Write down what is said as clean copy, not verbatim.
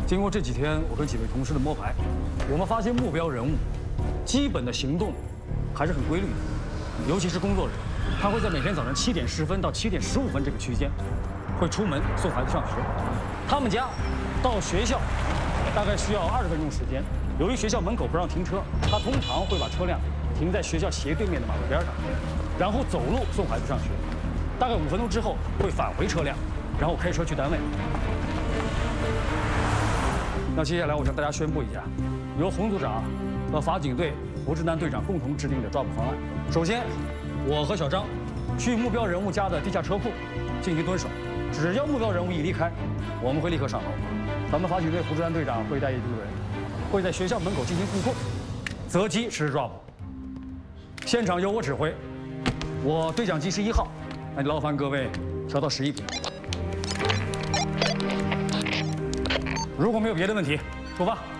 经过这几天我跟几位同事的摸排，我们发现目标人物基本的行动还是很规律的，尤其是工作日，他会在每天早上7点10分到7点15分这个区间，会出门送孩子上学。他们家到学校大概需要20分钟时间。由于学校门口不让停车，他通常会把车辆停在学校斜对面的马路边上，然后走路送孩子上学。大概5分钟之后会返回车辆，然后开车去单位。那接下来我向大家宣布一下，由洪组长和法警队胡志南队长共同制定的抓捕方案。首先，我和小张去目标人物家的地下车库进行蹲守，只要目标人物一离开，我们会立刻上楼。咱们法警队胡志南队长会带一队人，会在学校门口进行布控，择机实施抓捕。现场由我指挥，我对讲机是1号，那就劳烦各位调到11频。如果没有别的问题，出发。